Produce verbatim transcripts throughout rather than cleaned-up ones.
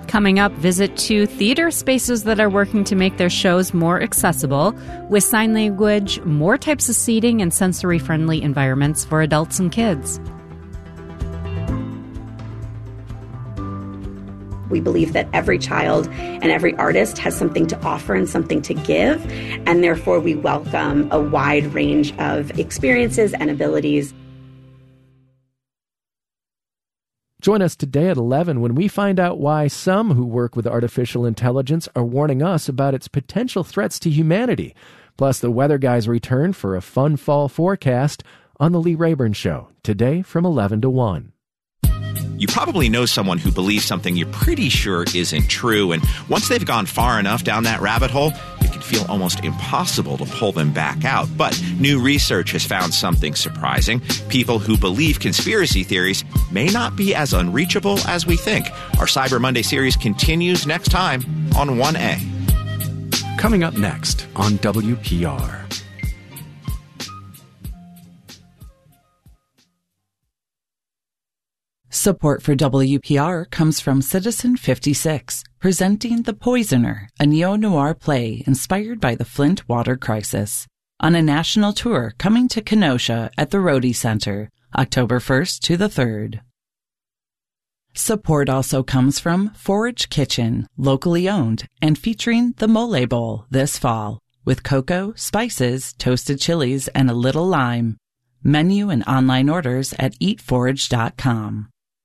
Coming up, visit two theater spaces that are working to make their shows more accessible with sign language, more types of seating, and sensory-friendly environments for adults and kids. We believe that every child and every artist has something to offer and something to give, and therefore we welcome a wide range of experiences and abilities. Join us today at eleven when we find out why some who work with artificial intelligence are warning us about its potential threats to humanity. Plus, the weather guys return for a fun fall forecast on The Lee Rayburn Show, today from eleven to one. You probably know someone who believes something you're pretty sure isn't true, and once they've gone far enough down that rabbit hole, it can feel almost impossible to pull them back out. But new research has found something surprising. People who believe conspiracy theories may not be as unreachable as we think. Our Cyber Monday series continues next time on one A. Coming up next on W P R. Support for W P R comes from Citizen fifty-six, presenting The Poisoner, a neo-noir play inspired by the Flint water crisis, on a national tour coming to Kenosha at the Rhodey Center, October first to the third. Support also comes from Forage Kitchen, locally owned and featuring the Mole Bowl this fall, with cocoa, spices, toasted chilies, and a little lime. Menu and online orders at eat forage dot com.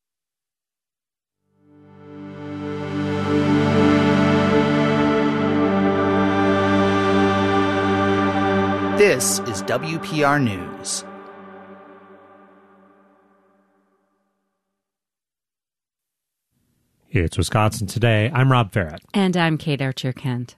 This is W P R News. It's Wisconsin Today. I'm Rob Farrett. And I'm Kate Archer-Kent.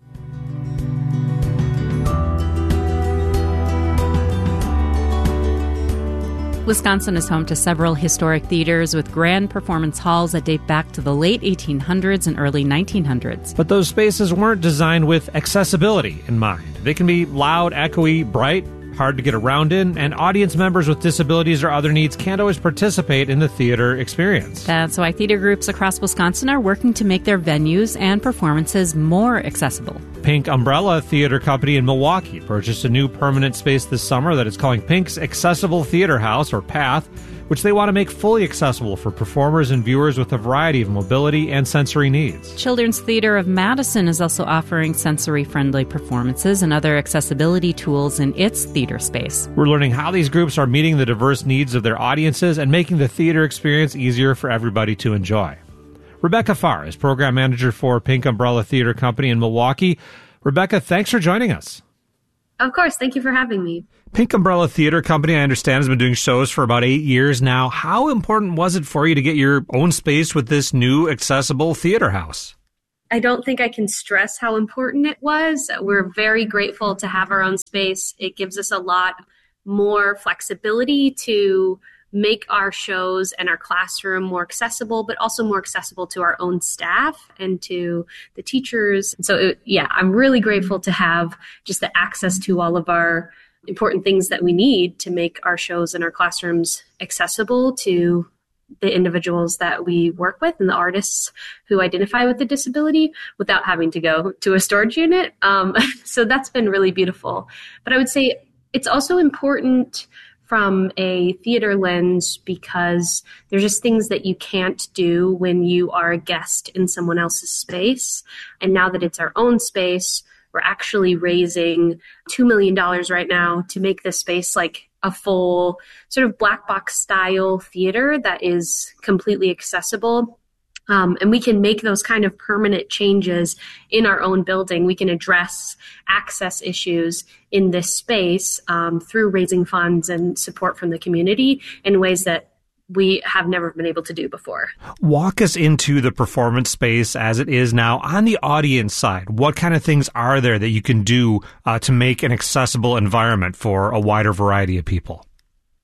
Wisconsin is home to several historic theaters with grand performance halls that date back to the late eighteen hundreds and early nineteen hundreds. But those spaces weren't designed with accessibility in mind. They can be loud, echoey, bright, hard to get around in, and audience members with disabilities or other needs can't always participate in the theater experience. That's why theater groups across Wisconsin are working to make their venues and performances more accessible. Pink Umbrella Theater Company in Milwaukee purchased a new permanent space this summer that it's calling Pink's Accessible Theater House, or PATH, which they want to make fully accessible for performers and viewers with a variety of mobility and sensory needs. Children's Theater of Madison is also offering sensory-friendly performances and other accessibility tools in its theater space. We're learning how these groups are meeting the diverse needs of their audiences and making the theater experience easier for everybody to enjoy. Rebecca Farr is program manager for Pink Umbrella Theater Company in Milwaukee. Rebecca, thanks for joining us. Of course. Thank you for having me. Pink Umbrella Theater Company, I understand, has been doing shows for about eight years now. How important was it for you to get your own space with this new accessible theater house? I don't think I can stress how important it was. We're very grateful to have our own space. It gives us a lot more flexibility to make our shows and our classroom more accessible, but also more accessible to our own staff and to the teachers. So, it, yeah, I'm really grateful to have just the access to all of our important things that we need to make our shows and our classrooms accessible to the individuals that we work with and the artists who identify with a disability without having to go to a storage unit. Um, so that's been really beautiful. But I would say it's also important from a theater lens because there's just things that you can't do when you are a guest in someone else's space. And now that it's our own space, we're actually raising two million dollars right now to make this space like a full sort of black box style theater that is completely accessible. Um, and we can make those kind of permanent changes in our own building. We can address access issues in this space um, through raising funds and support from the community in ways that we have never been able to do before. Walk us into the performance space as it is now. On the audience side, what kind of things are there that you can do uh, to make an accessible environment for a wider variety of people?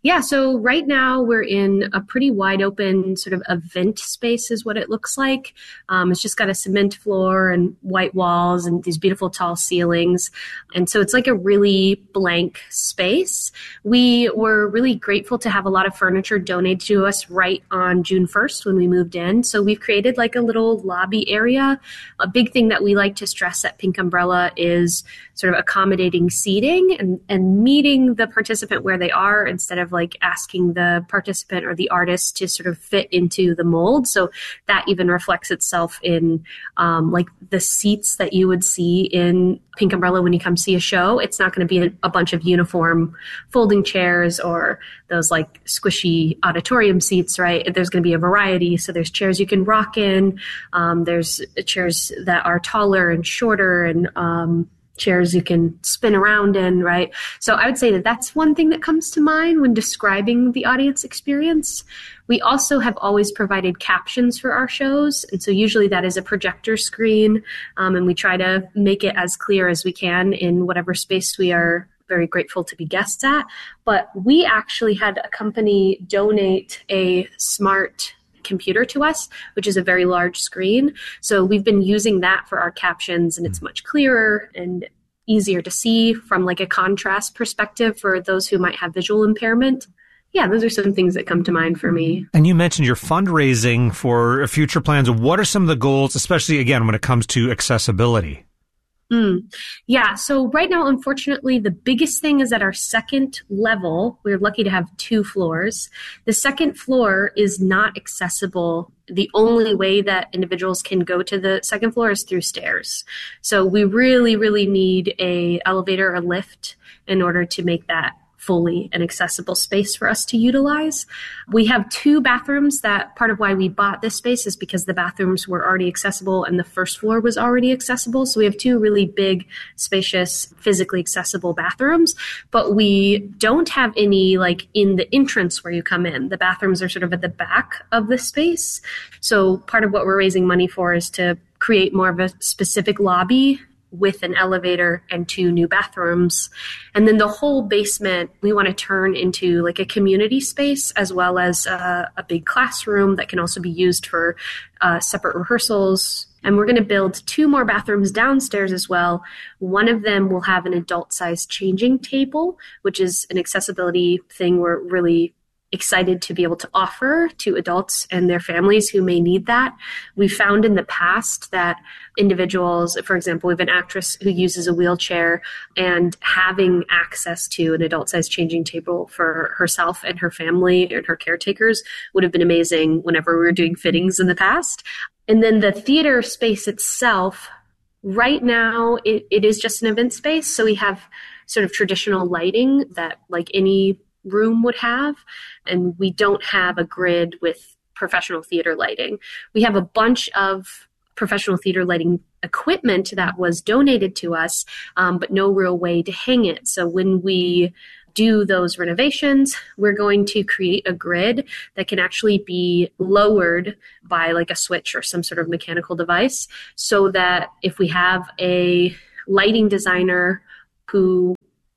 Yeah, so right now we're in a pretty wide open sort of event space is what it looks like. Um, it's just got a cement floor and white walls and these beautiful tall ceilings. And so it's like a really blank space. We were really grateful to have a lot of furniture donated to us right on June first when we moved in. So we've created like a little lobby area. A big thing that we like to stress at Pink Umbrella is sort of accommodating seating and, and meeting the participant where they are instead of like asking the participant or the artist to sort of fit into the mold. So that even reflects itself in um, like the seats that you would see in Pink Umbrella when you come see a show. It's not going to be a, a bunch of uniform folding chairs or those like squishy auditorium seats, right? There's going to be a variety. So there's chairs you can rock in. Um, there's chairs that are taller and shorter and um, chairs you can spin around in, right? So I would say that that's one thing that comes to mind when describing the audience experience. We also have always provided captions for our shows. And so usually that is a projector screen. Um, and we try to make it as clear as we can in whatever space we are very grateful to be guests at. But we actually had a company donate a smart computer to us, which is a very large screen. So we've been using that for our captions, and it's much clearer and easier to see from like a contrast perspective for those who might have visual impairment. Yeah, those are some things that come to mind for me. And you mentioned your fundraising for future plans. What are some of the goals, especially again, when it comes to accessibility? Mm. Yeah, so right now, unfortunately, the biggest thing is at our second level. We're lucky to have two floors. The second floor is not accessible. The only way that individuals can go to the second floor is through stairs. So we really, really need a elevator or lift in order to make that fully an accessible space for us to utilize. We have two bathrooms. That part of why we bought this space is because the bathrooms were already accessible and the first floor was already accessible. So we have two really big, spacious, physically accessible bathrooms, but we don't have any like in the entrance where you come in. The bathrooms are sort of at the back of the space. So part of what we're raising money for is to create more of a specific lobby with an elevator and two new bathrooms. And then the whole basement, we want to turn into like a community space as well as a, a big classroom that can also be used for uh, separate rehearsals. And we're going to build two more bathrooms downstairs as well. One of them will have an adult-sized changing table, which is an accessibility thing we're really excited to be able to offer to adults and their families who may need that. We found in the past that individuals, for example, we have an actress who uses a wheelchair, and having access to an adult-sized changing table for herself and her family and her caretakers would have been amazing whenever we were doing fittings in the past. And then the theater space itself, right now, it, it is just an event space. So we have sort of traditional lighting that like any room would have, and we don't have a grid with professional theater lighting. We have a bunch of professional theater lighting equipment that was donated to us, um, but no real way to hang it. So when we do those renovations, we're going to create a grid that can actually be lowered by like a switch or some sort of mechanical device, so that if we have a lighting designer who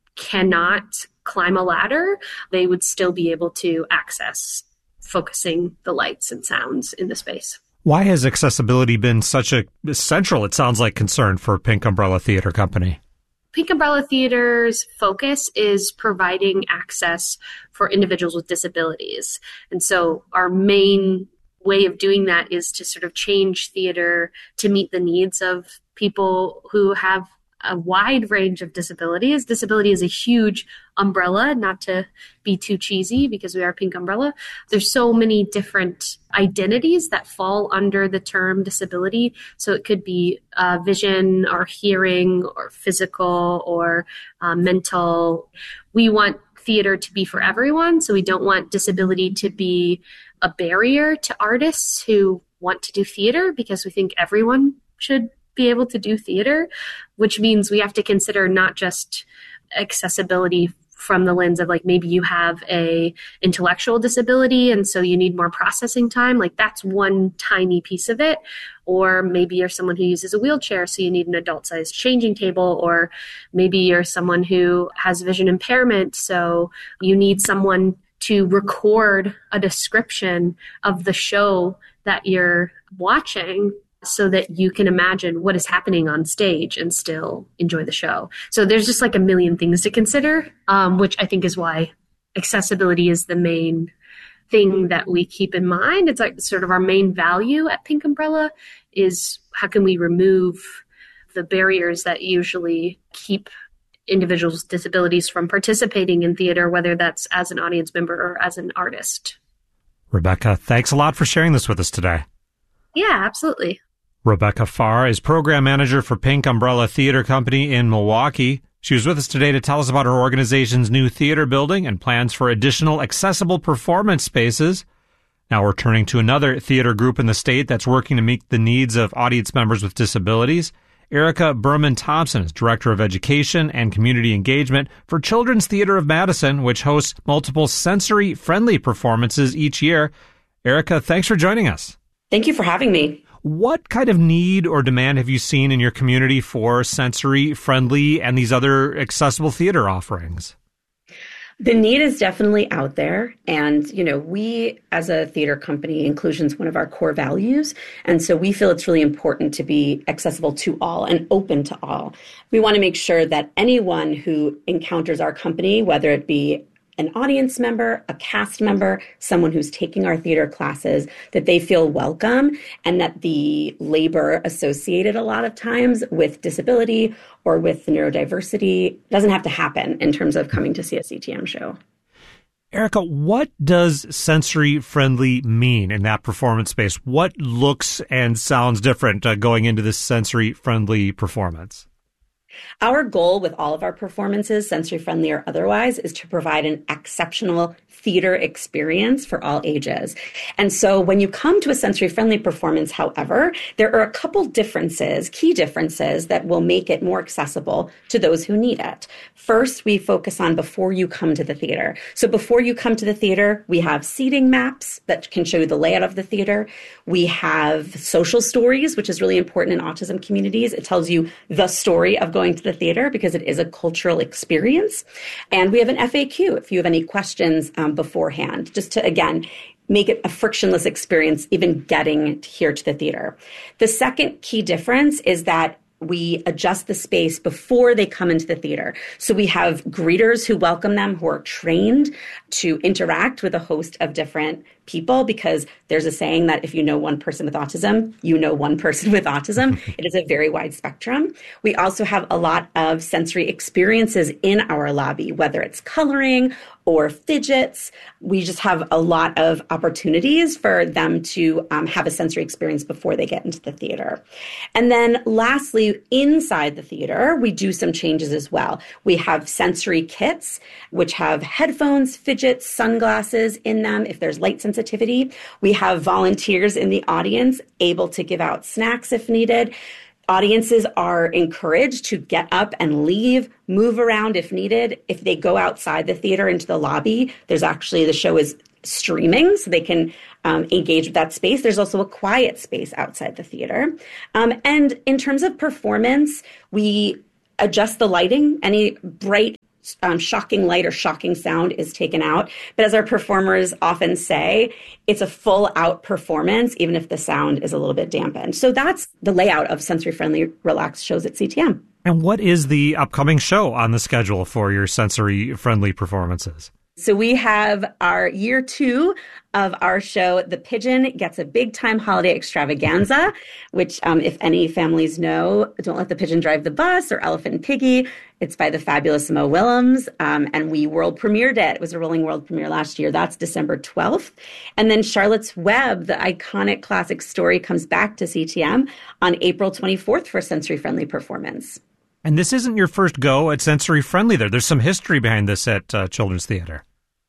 cannot climb a ladder, they would still be able to access focusing the lights and sounds in the space. Why has accessibility been such a central, it sounds like, concern for Pink Umbrella Theater Company? Pink Umbrella Theater's focus is providing access for individuals with disabilities. And so our main way of doing that is to sort of change theater to meet the needs of people who have a wide range of disabilities. Disability is a huge umbrella, not to be too cheesy because we are Pink Umbrella. There's so many different identities that fall under the term disability. So it could be uh, vision or hearing or physical or uh, mental. We want theater to be for everyone. So we don't want disability to be a barrier to artists who want to do theater, because we think everyone should be able to do theater, which means we have to consider not just accessibility from the lens of like, maybe you have a intellectual disability and so you need more processing time. Like that's one tiny piece of it. Or maybe you're someone who uses a wheelchair, so you need an adult-sized changing table. Or maybe you're someone who has vision impairment, so you need someone to record a description of the show that you're watching so that you can imagine what is happening on stage and still enjoy the show. So there's just like a million things to consider, um, which I think is why accessibility is the main thing that we keep in mind. It's like sort of our main value at Pink Umbrella is how can we remove the barriers that usually keep individuals with disabilities from participating in theater, whether that's as an audience member or as an artist. Rebecca, thanks a lot for sharing this with us today. Yeah, absolutely. Rebecca Farr is program manager for Pink Umbrella Theater Company in Milwaukee. She was with us today to tell us about her organization's new theater building and plans for additional accessible performance spaces. Now we're turning to another theater group in the state that's working to meet the needs of audience members with disabilities. Erica Berman-Thompson is Director of Education and Community Engagement for Children's Theater of Madison, which hosts multiple sensory-friendly performances each year. Erica, thanks for joining us. Thank you for having me. What kind of need or demand have you seen in your community for sensory-friendly and these other accessible theater offerings? The need is definitely out there. And, you know, we as a theater company, inclusion is one of our core values. And so we feel it's really important to be accessible to all and open to all. We want to make sure that anyone who encounters our company, whether it be an audience member, a cast member, someone who's taking our theater classes, that they feel welcome and that the labor associated a lot of times with disability or with neurodiversity doesn't have to happen in terms of coming to see a C T M show. Erica, what does sensory-friendly mean in that performance space? What looks and sounds different uh, going into this sensory-friendly performance? Our goal with all of our performances, sensory-friendly or otherwise, is to provide an exceptional theater experience for all ages. And so when you come to a sensory-friendly performance, however, there are a couple differences, key differences that will make it more accessible to those who need it. First, we focus on before you come to the theater. So before you come to the theater, we have seating maps that can show you the layout of the theater. We have social stories, which is really important in autism communities. It tells you the story of going to the theater because it is a cultural experience. And we have an F A Q if you have any questions um, beforehand, just to, again, make it a frictionless experience, even getting here to the theater. The second key difference is that we adjust the space before they come into the theater. So we have greeters who welcome them, who are trained to interact with a host of different people, because there's a saying that if you know one person with autism, you know one person with autism. It is a very wide spectrum. We also have a lot of sensory experiences in our lobby, whether it's coloring or fidgets. We just have a lot of opportunities for them to um, have a sensory experience before they get into the theater. And then lastly, inside the theater, we do some changes as well. We have sensory kits, which have headphones, fidgets, sunglasses in them if there's light sensitivity. We have volunteers in the audience able to give out snacks if needed. Audiences are encouraged to get up and leave, move around if needed. If they go outside the theater into the lobby, there's actually, the show is streaming, so they can um, engage with that space. There's also a quiet space outside the theater. Um, and in terms of performance, we adjust the lighting. Any bright Um, shocking light or shocking sound is taken out. But as our performers often say, it's a full out performance, even if the sound is a little bit dampened. So that's the layout of sensory-friendly, relaxed shows at C T M. And what is the upcoming show on the schedule for your sensory-friendly performances? So we have our year two of our show, The Pigeon Gets a Big Time Holiday Extravaganza, which um, if any families know, Don't Let the Pigeon Drive the Bus or Elephant and Piggy. It's by the fabulous Mo Willems, um, and we world premiered it. It was a rolling world premiere last year. That's December twelfth. And then Charlotte's Web, the iconic classic story, comes back to C T M on April twenty-fourth for sensory-friendly performance. And this isn't your first go at sensory-friendly there. There's some history behind this at uh, Children's Theater.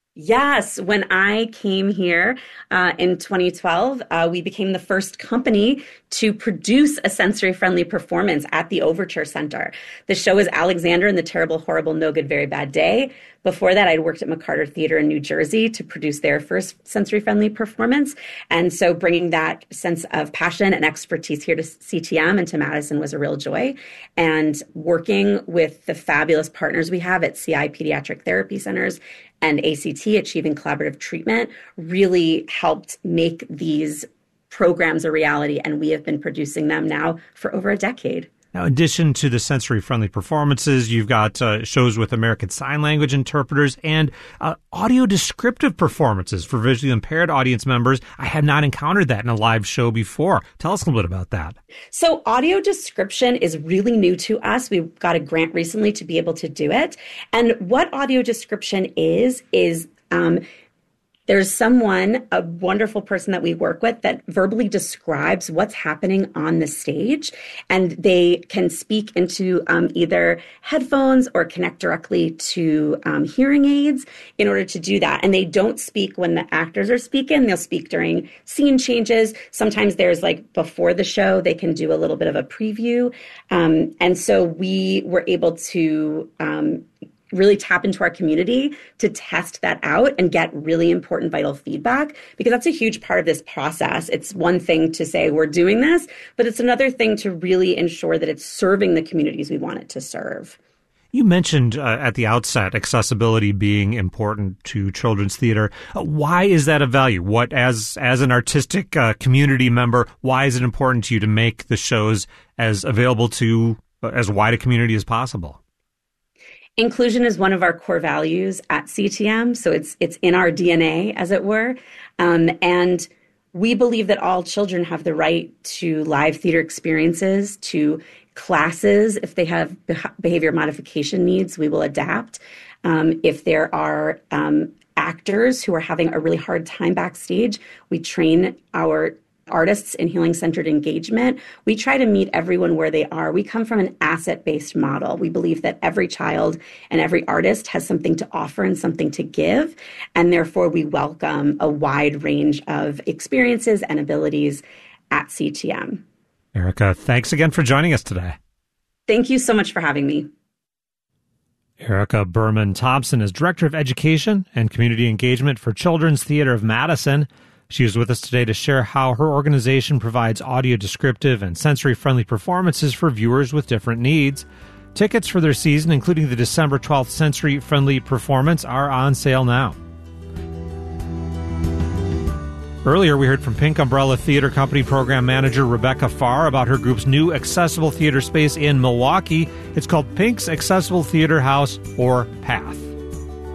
Yes. When I came here uh, in twenty twelve, uh, we became the first company to produce a sensory-friendly performance at the Overture Center. The show is Alexander and the Terrible, Horrible, No Good, Very Bad Day. Before that, I'd worked at McCarter Theater in New Jersey to produce their first sensory-friendly performance. And so bringing that sense of passion and expertise here to C T M and to Madison was a real joy. And working with the fabulous partners we have at C I Pediatric Therapy Centers and A C T T, Achieving Collaborative Treatment, really helped make these programs a reality, and we have been producing them now for over a decade. Now, in addition to the sensory-friendly performances, you've got uh, shows with American Sign Language interpreters and uh, audio-descriptive performances for visually impaired audience members. I had not encountered that in a live show before. Tell us a little bit about that. So audio description is really new to us. We got a grant recently to be able to do it. And what audio description is, is um, there's someone, a wonderful person that we work with, that verbally describes what's happening on the stage, and they can speak into um, either headphones or connect directly to um, hearing aids in order to do that. And they don't speak when the actors are speaking. They'll speak during scene changes. Sometimes there's like before the show, they can do a little bit of a preview. Um, and so we were able to um, really tap into our community to test that out and get really important vital feedback, because that's a huge part of this process. It's one thing to say we're doing this, but it's another thing to really ensure that it's serving the communities we want it to serve. You mentioned uh, at the outset accessibility being important to children's theater. Uh, why is that a value? What, as as an artistic uh, community member, why is it important to you to make the shows as available to uh, as wide a community as possible? Inclusion is one of our core values at C T M, so it's it's in our D N A, as it were. Um, and we believe that all children have the right to live theater experiences, to classes. If they have behavior modification needs, we will adapt. Um, if there are um, actors who are having a really hard time backstage, we train our artists in healing-centered engagement. We try to meet everyone where they are. We come from an asset-based model. We believe that every child and every artist has something to offer and something to give, and therefore we welcome a wide range of experiences and abilities at C T M. Erica, thanks again for joining us today. Thank you so much for having me. Erica Berman Thompson is Director of Education and Community Engagement for Children's Theater of Madison. She was with us today to share how her organization provides audio descriptive and sensory-friendly performances for viewers with different needs. Tickets for their season, including the December twelfth sensory-friendly performance, are on sale now. Earlier, we heard from Pink Umbrella Theater Company Program Manager Rebecca Farr about her group's new accessible theater space in Milwaukee. It's called Pink's Accessible Theater House, or PATH.